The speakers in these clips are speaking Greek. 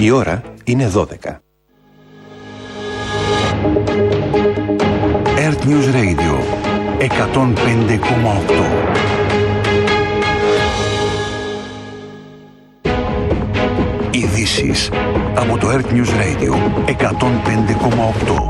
Η ώρα είναι 12. Earth News Radio 105,8. Ειδήσεις από το Earth News Radio 105,8.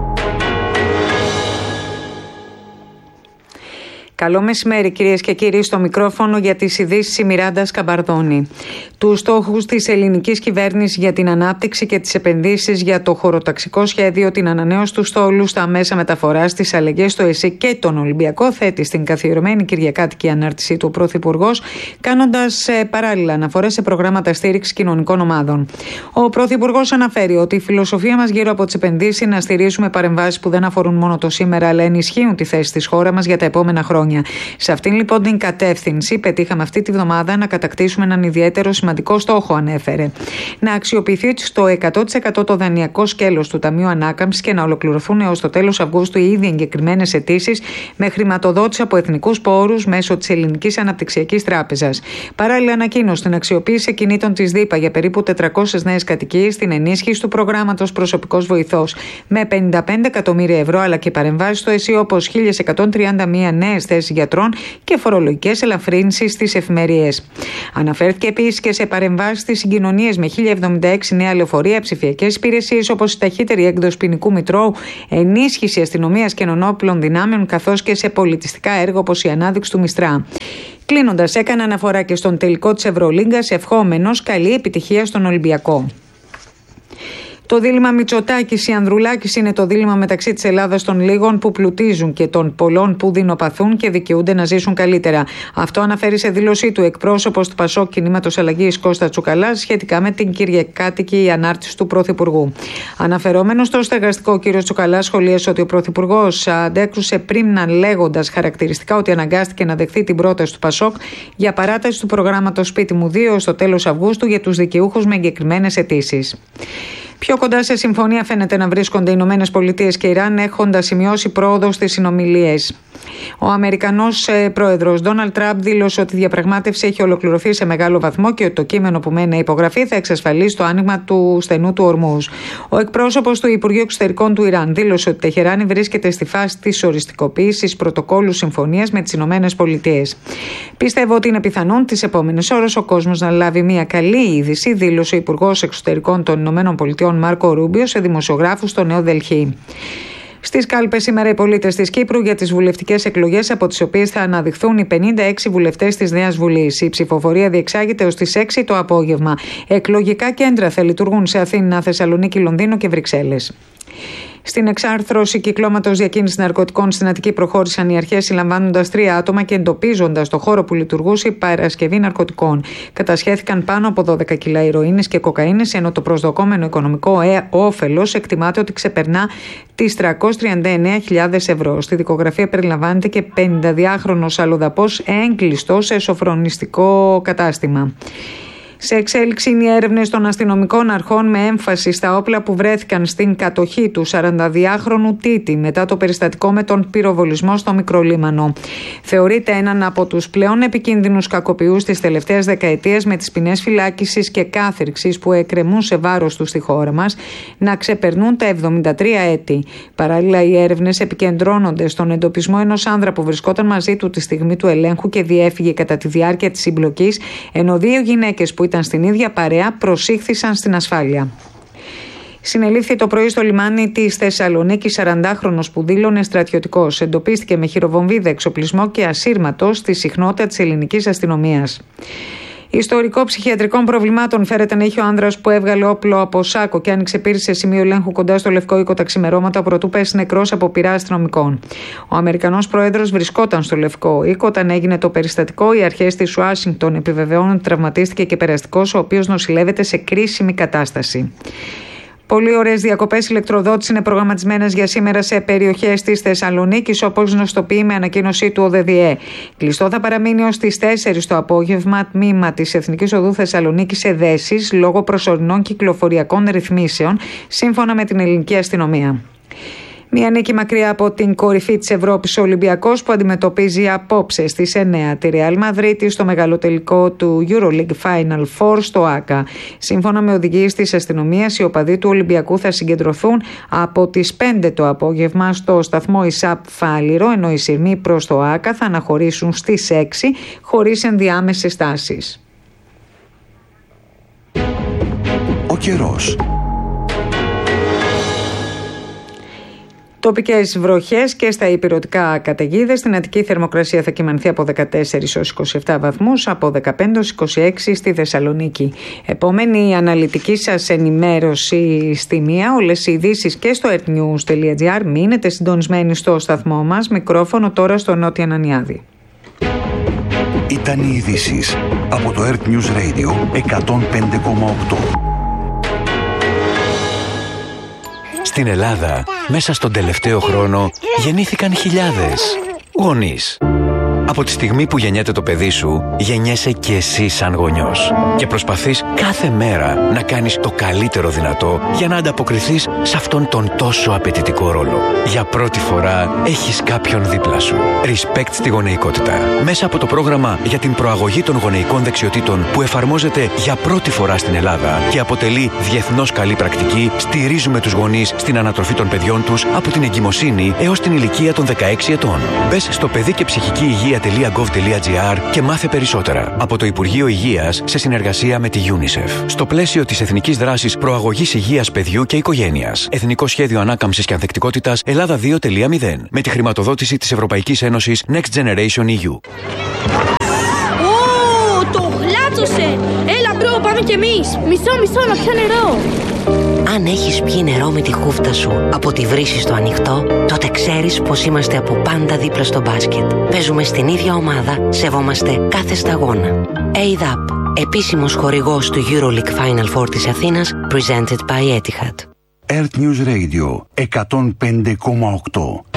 Καλό μεσημέρι, κυρίες και κύριοι, στο μικρόφωνο για τις ειδήσεις η Μιράντα Σκαμπαρδόνη. Τους στόχους της ελληνικής κυβέρνησης για την ανάπτυξη και τις επενδύσεις για το χωροταξικό σχέδιο, την ανανέωση του στόλου στα μέσα μεταφοράς, τις αλλαγές στο ΕΣΥ και τον Ολυμπιακό, θέτει στην καθιερωμένη κυριακάτικη ανάρτησή του ο Πρωθυπουργός, κάνοντας παράλληλα αναφορές σε προγράμματα στήριξης κοινωνικών ομάδων. Ο Πρωθυπουργός αναφέρει ότι η φιλοσοφία μας γύρω από τις επενδύσεις είναι να στηρίζουμε παρεμβάσεις που δεν αφορούν μόνο το σήμερα, αλλά ενισχύουν τη θέση της χώρας μας για τα επόμενα χρόνια. Σε αυτήν λοιπόν την κατεύθυνση πετύχαμε αυτή τη βδομάδα να κατακτήσουμε έναν ιδιαίτερο σημαντικό στόχο, ανέφερε. Να αξιοποιηθεί στο 100% το δανειακό σκέλος του Ταμείου Ανάκαμψης και να ολοκληρωθούν έως το τέλος Αυγούστου οι ήδη εγκεκριμένες αιτήσεις με χρηματοδότηση από εθνικούς πόρους μέσω της Ελληνικής Αναπτυξιακής Τράπεζας. Παράλληλα, ανακοίνωσε την αξιοποίηση κινήτων της ΔΥΠΑ για περίπου 400 νέες κατοικίες, την ενίσχυση του προγράμματος Προσωπικός Βοηθός με 55 εκατομμύρια ευρώ, αλλά και παρεμβάσεις στο ΕΣΥ όπως 1.131 νέες θέσεις γιατρών και φορολογικές ελαφρύνσεις στις εφημερίες. Αναφέρθηκε επίσης και σε παρεμβάσεις στις συγκοινωνίες με 1.076 νέα λεωφορεία, ψηφιακές υπηρεσίες όπως η ταχύτερη έκδοση ποινικού μητρώου, ενίσχυση αστυνομίας και ενόπλων δυνάμεων, καθώς και σε πολιτιστικά έργα όπως η ανάδειξη του Μιστρά. Κλείνοντας, έκανε αναφορά και στον τελικό της Ευρωλίγκας, ευχόμενος καλή επιτυχία στον Ολυμπιακό. Το δίλημμα Μητσοτάκης ή Ανδρουλάκης είναι το δίλημμα μεταξύ της Ελλάδας των λίγων που πλουτίζουν και των πολλών που δεινοπαθούν και δικαιούνται να ζήσουν καλύτερα. Αυτό αναφέρει σε δήλωσή του εκπρόσωπος του Πασόκ Κινήματος Αλλαγής Κώστα Τσουκαλάς σχετικά με την κυριακάτικη ανάρτηση του Πρωθυπουργού. Αναφερόμενος στο στεγαστικό, ο κ. Τσουκαλάς σχολίασε ότι ο Πρωθυπουργός αντέκρουσε πρίμνα λέγοντας χαρακτηριστικά ότι αναγκάστηκε να δεχθεί την πρόταση του Πασόκ για παράταση του προγράμματος Σπίτι μου 2 στο τέλος Αυγούστου για τους δικαιούχους με εγκεκριμένες αιτήσεις. Πιο κοντά σε συμφωνία φαίνεται να βρίσκονται οι Ηνωμένες Πολιτείες και Ιράν, έχοντας σημειώσει πρόοδο στις συνομιλίες. Ο Αμερικανός πρόεδρος Ντόναλντ Τραμπ δήλωσε ότι η διαπραγμάτευση έχει ολοκληρωθεί σε μεγάλο βαθμό και ότι το κείμενο που μένει να υπογραφεί θα εξασφαλίσει το άνοιγμα του στενού του ορμούς. Ο εκπρόσωπος του Υπουργείου Εξωτερικών του Ιράν δήλωσε ότι η Τεχεράνη βρίσκεται στη φάση της οριστικοποίησης πρωτοκόλλου συμφωνίας με τις Ηνωμένες Πολιτείες. Πιστεύω ότι είναι πιθανόν τις επόμενες ώρες ο κόσμος να λάβει μια καλή είδηση, δήλωσε ο Υπουργός Εξωτερικών των Ηνωμένων Πολιτειών Μάρκο Ρούμπιο σε δημοσιογράφους στο Νέο Δελχή. Στις κάλπες σήμερα οι πολίτες της Κύπρου για τις βουλευτικές εκλογές, από τις οποίες θα αναδειχθούν οι 56 βουλευτές της Νέας Βουλής. Η ψηφοφορία διεξάγεται ως τις 6 το απόγευμα. Εκλογικά κέντρα θα λειτουργούν σε Αθήνα, Θεσσαλονίκη, Λονδίνο και Βρυξέλλες. Στην εξάρθρωση κυκλώματος διακίνησης ναρκωτικών στην Αττική προχώρησαν οι αρχές, συλλαμβάνοντας 3 άτομα και εντοπίζοντας το χώρο που λειτουργούσε η παρασκευή ναρκωτικών. Κατασχέθηκαν πάνω από 12 κιλά ηρωίνης και κοκαίνης, ενώ το προσδοκόμενο οικονομικό όφελος εκτιμάται ότι ξεπερνά τις 339.000 ευρώ. Στη δικογραφία περιλαμβάνεται και 52χρονος αλλοδαπός έγκλειστος σε σοφρονιστικό κατάστημα. Σε εξέλιξη είναι οι έρευνες των αστυνομικών αρχών με έμφαση στα όπλα που βρέθηκαν στην κατοχή του 42χρονου Τίτη μετά το περιστατικό με τον πυροβολισμό στο Μικρολίμανο. Θεωρείται έναν από τους πλέον επικίνδυνους κακοποιούς της τελευταίας δεκαετίας, με τις ποινές φυλάκισης και κάθριξης που εκκρεμούν σε βάρος του στη χώρα μας να ξεπερνούν τα 73 έτη. Παράλληλα, οι έρευνες επικεντρώνονται στον εντοπισμό ενός άνδρα που βρισκόταν μαζί του τη στιγμή του ελέγχου και διέφυγε κατά τη διάρκεια της συμπλοκής, ενώ 2 γυναίκες που ήταν στην ίδια παρέα προσήχθησαν στην ασφάλεια. Συνελήφθη το πρωί στο λιμάνι της Θεσσαλονίκης 40χρονος που δήλωνε στρατιωτικός. Εντοπίστηκε με χειροβομβίδα, εξοπλισμό και ασύρματο στη συχνότητα της ελληνικής αστυνομίας. Ιστορικό ψυχιατρικών προβλημάτων φέρεται να είχε ο άνδρας που έβγαλε όπλο από σάκο και άνοιξε πύρη σε σημείο ελέγχου κοντά στο Λευκό Οίκο τα ξημερώματα, προτού πέσει νεκρός από πυρά αστυνομικών. Ο Αμερικανός πρόεδρος βρισκόταν στο Λευκό Οίκο όταν έγινε το περιστατικό. Οι αρχές της Ουάσιγκτον επιβεβαιώνουν ότι τραυματίστηκε και περαστικός, ο οποίος νοσηλεύεται σε κρίσιμη κατάσταση. Πολύ ωραίες διακοπές ηλεκτροδότησης είναι προγραμματισμένες για σήμερα σε περιοχές της Θεσσαλονίκης, όπως γνωστοποιεί με ανακοίνωσή του ο ΔΔΕ. Κλειστό θα παραμείνει ως τις 4 το απόγευμα τμήμα της Εθνικής Οδού Θεσσαλονίκης σε Δέσεις λόγω προσωρινών κυκλοφοριακών ρυθμίσεων, σύμφωνα με την ελληνική αστυνομία. Μια νίκη μακριά από την κορυφή της Ευρώπης, ο Ολυμπιακός που αντιμετωπίζει απόψε στις 9 τη Ρεάλ Μαδρίτη στο μεγαλοτελικό του EuroLeague Final Four στο ΆΚΑ. Σύμφωνα με οδηγίες της αστυνομίας, οι οπαδοί του Ολυμπιακού θα συγκεντρωθούν από τις 5 το απόγευμα στο σταθμό ΙΣΑΠ Φάληρο, ενώ οι σειρμοί προς το ΆΚΑ θα αναχωρήσουν στις 6 χωρίς ενδιάμεσες στάσεις. Ο καιρός. Τοπικές βροχές και στα ηπειρωτικά καταιγίδες. Στην Αττική θερμοκρασία θα κυμανθεί από 14 ως 27 βαθμούς, από 15 ως 26 στη Θεσσαλονίκη. Επόμενη αναλυτική σας ενημέρωση στη μία. Όλες οι ειδήσεις και στο earthnews.gr. Μείνετε συντονισμένοι στο σταθμό μας. Μικρόφωνο τώρα στο Νότια Νανιάδη. Ήταν οι ειδήσεις από το Earth News Radio 105,8. Στην Ελλάδα, μέσα στον τελευταίο χρόνο, γεννήθηκαν χιλιάδες γονείς. Από τη στιγμή που γεννιέται το παιδί σου, γεννιέσαι και εσύ σαν γονιός. Και προσπαθείς κάθε μέρα να κάνεις το καλύτερο δυνατό για να ανταποκριθείς σε αυτόν τον τόσο απαιτητικό ρόλο. Για πρώτη φορά έχεις κάποιον δίπλα σου. Respect στη γονεϊκότητα. Μέσα από το πρόγραμμα για την προαγωγή των γονεϊκών δεξιοτήτων που εφαρμόζεται για πρώτη φορά στην Ελλάδα και αποτελεί διεθνώς καλή πρακτική, στηρίζουμε τους γονείς στην ανατροφή των παιδιών τους από την εγκυμοσύνη έως την ηλικία των 16 ετών. Μπες στο παιδί και ψυχική υγεία.gov.gr και μάθε περισσότερα. Από το Υπουργείο Υγείας σε συνεργασία με τη UNICEF. Στο πλαίσιο της Εθνικής Δράσης Προαγωγής Υγείας Παιδιού και Οικογένειας. Εθνικό Σχέδιο Ανάκαμψης και Ανθεκτικότητας Ελλάδα 2.0. Με τη χρηματοδότηση της Ευρωπαϊκής Ένωσης Next Generation EU. Το γλάτσωσε! Έλα μπρο, πάμε κι εμείς! Μισό, να πιω νερό! Αν έχεις πιει νερό με τη χούφτα σου από τη βρύση στο ανοιχτό, τότε ξέρεις πως είμαστε από πάντα δίπλα στο μπάσκετ. Παίζουμε στην ίδια ομάδα, σεβόμαστε κάθε σταγόνα. ADAP, επίσημος χορηγός του EuroLeague Final Four της Αθήνας, presented by Etihad. Earth News Radio 105,8.